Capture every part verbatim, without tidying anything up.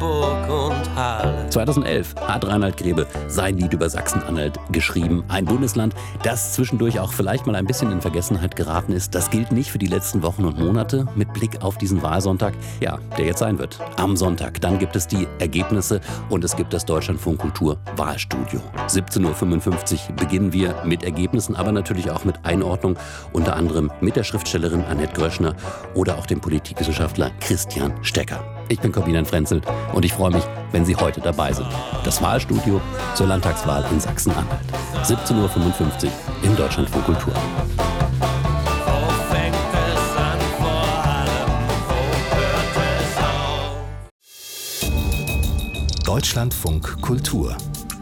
Hamburg und Halle. zweitausendelf hat Reinhard Grebe sein Lied über Sachsen-Anhalt geschrieben. Ein Bundesland, das zwischendurch auch vielleicht mal ein bisschen in Vergessenheit geraten ist. Das gilt nicht für die letzten Wochen und Monate mit Blick auf diesen Wahlsonntag, ja, der jetzt sein wird. Am Sonntag, dann gibt es die Ergebnisse und es gibt das Deutschlandfunk Kultur Wahlstudio. siebzehn Uhr fünfundfünfzig beginnen wir mit Ergebnissen, aber natürlich auch mit Einordnung, unter anderem mit der Schriftstellerin Annette Gröschner oder auch dem Politikwissenschaftler Christian Stecker. Ich bin Corbinian Frenzel und ich freue mich, wenn Sie heute dabei sind. Das Wahlstudio zur Landtagswahl in Sachsen-Anhalt. siebzehn Uhr fünfundfünfzig im Deutschlandfunk Kultur. Deutschlandfunk Kultur.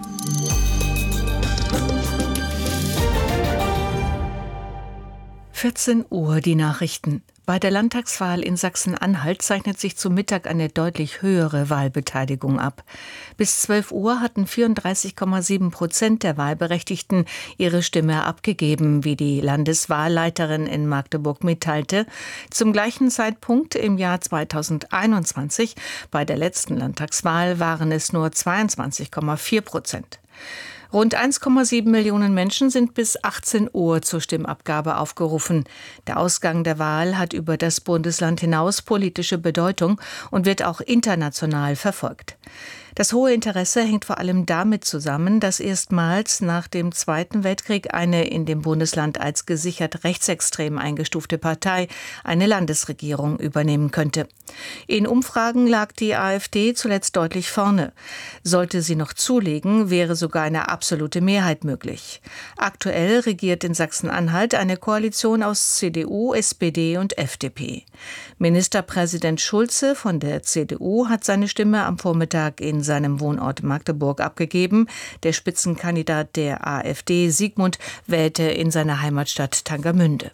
vierzehn Uhr die Nachrichten. Bei der Landtagswahl in Sachsen-Anhalt zeichnet sich zu Mittag eine deutlich höhere Wahlbeteiligung ab. Bis zwölf Uhr hatten vierunddreißig Komma sieben Prozent der Wahlberechtigten ihre Stimme abgegeben, wie die Landeswahlleiterin in Magdeburg mitteilte. Zum gleichen Zeitpunkt im Jahr zweitausendeinundzwanzig, bei der letzten Landtagswahl, waren es nur zweiundzwanzig Komma vier Prozent. Rund eins Komma sieben Millionen Menschen sind bis achtzehn Uhr zur Stimmabgabe aufgerufen. Der Ausgang der Wahl hat über das Bundesland hinaus politische Bedeutung und wird auch international verfolgt. Das hohe Interesse hängt vor allem damit zusammen, dass erstmals nach dem Zweiten Weltkrieg eine in dem Bundesland als gesichert rechtsextrem eingestufte Partei eine Landesregierung übernehmen könnte. In Umfragen lag die AfD zuletzt deutlich vorne. Sollte sie noch zulegen, wäre sogar eine absolute Mehrheit möglich. Aktuell regiert in Sachsen-Anhalt eine Koalition aus C D U, S P D und F D P. Ministerpräsident Schulze von der C D U hat seine Stimme am Vormittag in seinem Wohnort Magdeburg abgegeben. Der Spitzenkandidat der AfD, Sigmund, wählte in seiner Heimatstadt Tangermünde.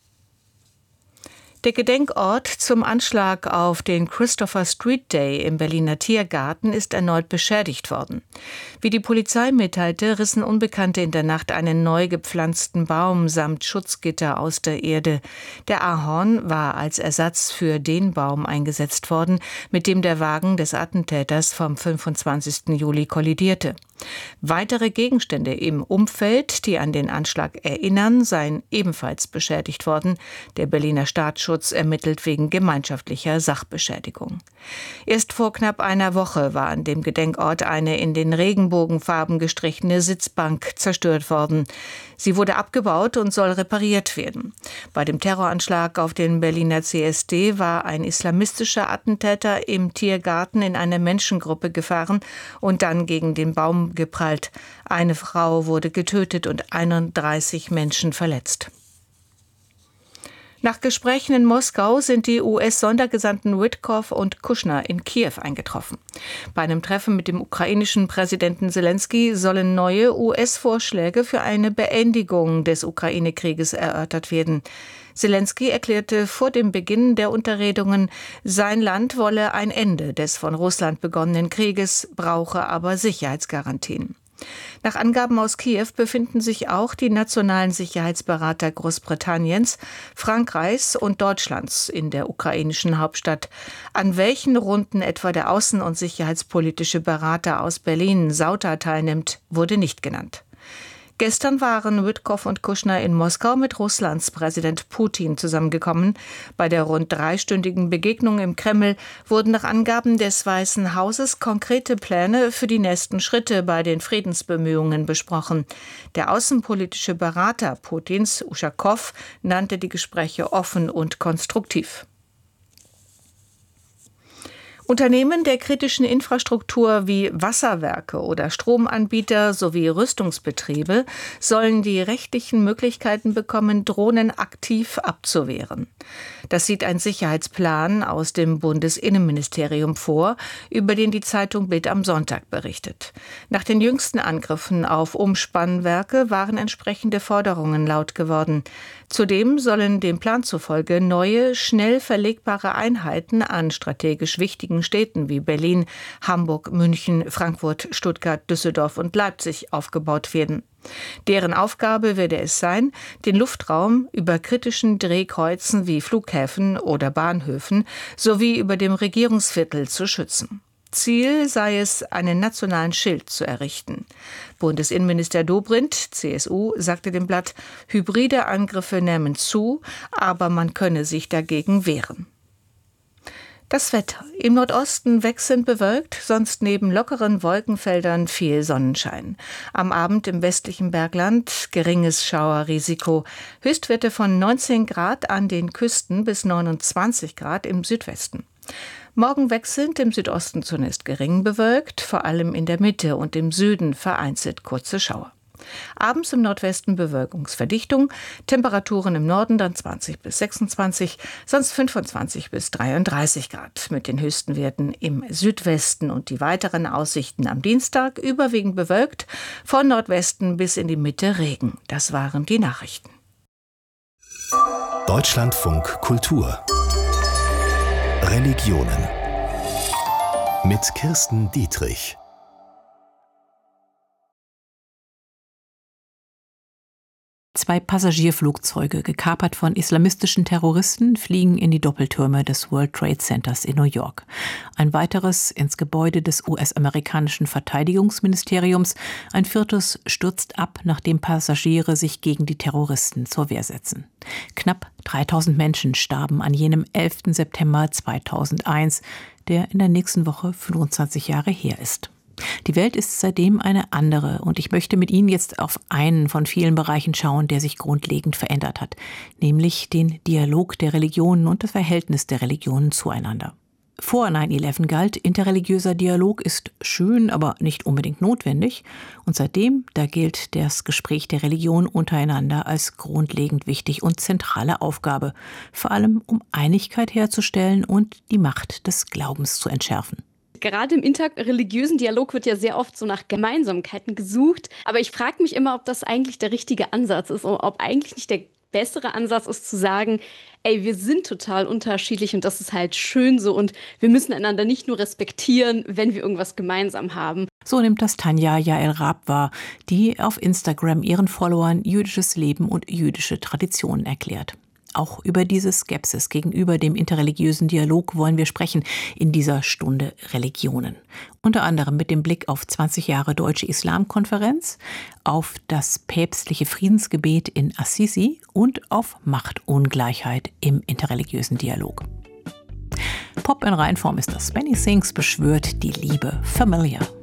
Der Gedenkort zum Anschlag auf den Christopher Street Day im Berliner Tiergarten ist erneut beschädigt worden. Wie die Polizei mitteilte, rissen Unbekannte in der Nacht einen neu gepflanzten Baum samt Schutzgitter aus der Erde. Der Ahorn war als Ersatz für den Baum eingesetzt worden, mit dem der Wagen des Attentäters vom fünfundzwanzigsten Juli kollidierte. Weitere Gegenstände im Umfeld, die an den Anschlag erinnern, seien ebenfalls beschädigt worden. Der Berliner Staatsschutz ermittelt wegen gemeinschaftlicher Sachbeschädigung. Erst vor knapp einer Woche war an dem Gedenkort eine in den Regenbogenfarben gestrichene Sitzbank zerstört worden. Sie wurde abgebaut und soll repariert werden. Bei dem Terroranschlag auf den Berliner C S D war ein islamistischer Attentäter im Tiergarten in eine Menschengruppe gefahren und dann gegen den Baum geprallt. Eine Frau wurde getötet und einunddreißig Menschen verletzt. Nach Gesprächen in Moskau sind die U S-Sondergesandten Witkoff und Kushner in Kiew eingetroffen. Bei einem Treffen mit dem ukrainischen Präsidenten Selenskyj sollen neue U S-Vorschläge für eine Beendigung des Ukraine-Krieges erörtert werden. Selenskyj erklärte vor dem Beginn der Unterredungen, sein Land wolle ein Ende des von Russland begonnenen Krieges, brauche aber Sicherheitsgarantien. Nach Angaben aus Kiew befinden sich auch die nationalen Sicherheitsberater Großbritanniens, Frankreichs und Deutschlands in der ukrainischen Hauptstadt. An welchen Runden etwa der außen- und sicherheitspolitische Berater aus Berlin, Sauter, teilnimmt, wurde nicht genannt. Gestern waren Witkoff und Kushner in Moskau mit Russlands Präsident Putin zusammengekommen. Bei der rund dreistündigen Begegnung im Kreml wurden nach Angaben des Weißen Hauses konkrete Pläne für die nächsten Schritte bei den Friedensbemühungen besprochen. Der außenpolitische Berater Putins, Uschakow, nannte die Gespräche offen und konstruktiv. Unternehmen der kritischen Infrastruktur wie Wasserwerke oder Stromanbieter sowie Rüstungsbetriebe sollen die rechtlichen Möglichkeiten bekommen, Drohnen aktiv abzuwehren. Das sieht ein Sicherheitsplan aus dem Bundesinnenministerium vor, über den die Zeitung Bild am Sonntag berichtet. Nach den jüngsten Angriffen auf Umspannwerke waren entsprechende Forderungen laut geworden. Zudem sollen dem Plan zufolge neue, schnell verlegbare Einheiten an strategisch wichtigen Städten wie Berlin, Hamburg, München, Frankfurt, Stuttgart, Düsseldorf und Leipzig aufgebaut werden. Deren Aufgabe werde es sein, den Luftraum über kritischen Drehkreuzen wie Flughäfen oder Bahnhöfen sowie über dem Regierungsviertel zu schützen. Ziel sei es, einen nationalen Schild zu errichten. Bundesinnenminister Dobrindt, C S U, sagte dem Blatt, hybride Angriffe nähmen zu, aber man könne sich dagegen wehren. Das Wetter. Im Nordosten wechselnd bewölkt, sonst neben lockeren Wolkenfeldern viel Sonnenschein. Am Abend im westlichen Bergland geringes Schauerrisiko. Höchstwerte von neunzehn Grad an den Küsten bis neunundzwanzig Grad im Südwesten. Morgen wechselnd im Südosten zunächst gering bewölkt, vor allem in der Mitte und im Süden vereinzelt kurze Schauer. Abends im Nordwesten Bewölkungsverdichtung, Temperaturen im Norden dann zwanzig bis sechsundzwanzig, sonst fünfundzwanzig bis dreiunddreißig Grad. Mit den höchsten Werten im Südwesten und die weiteren Aussichten am Dienstag überwiegend bewölkt, von Nordwesten bis in die Mitte Regen. Das waren die Nachrichten. Deutschlandfunk Kultur Religionen mit Kirsten Dietrich. Zwei Passagierflugzeuge, gekapert von islamistischen Terroristen, fliegen in die Doppeltürme des World Trade Centers in New York. Ein weiteres ins Gebäude des U S-amerikanischen Verteidigungsministeriums. Ein viertes stürzt ab, nachdem Passagiere sich gegen die Terroristen zur Wehr setzen. Knapp dreitausend Menschen starben an jenem elften September zweitausendeins, der in der nächsten Woche fünfundzwanzig Jahre her ist. Die Welt ist seitdem eine andere und ich möchte mit Ihnen jetzt auf einen von vielen Bereichen schauen, der sich grundlegend verändert hat, nämlich den Dialog der Religionen und das Verhältnis der Religionen zueinander. Vor neun elf galt, interreligiöser Dialog ist schön, aber nicht unbedingt notwendig. Und seitdem, da gilt das Gespräch der Religionen untereinander als grundlegend wichtig und zentrale Aufgabe, vor allem um Einigkeit herzustellen und die Macht des Glaubens zu entschärfen. Gerade im interreligiösen Dialog wird ja sehr oft so nach Gemeinsamkeiten gesucht. Aber ich frage mich immer, ob das eigentlich der richtige Ansatz ist, oder ob eigentlich nicht der bessere Ansatz ist zu sagen, ey, wir sind total unterschiedlich und das ist halt schön so und wir müssen einander nicht nur respektieren, wenn wir irgendwas gemeinsam haben. So nimmt das Tanja Yael Raab wahr, die auf Instagram ihren Followern jüdisches Leben und jüdische Traditionen erklärt. Auch über diese Skepsis gegenüber dem interreligiösen Dialog wollen wir sprechen in dieser Stunde Religionen. Unter anderem mit dem Blick auf zwanzig Jahre Deutsche Islamkonferenz, auf das päpstliche Friedensgebet in Assisi und auf Machtungleichheit im interreligiösen Dialog. Pop in Reinform ist das. Benny Sings beschwört die Liebe. Familiar.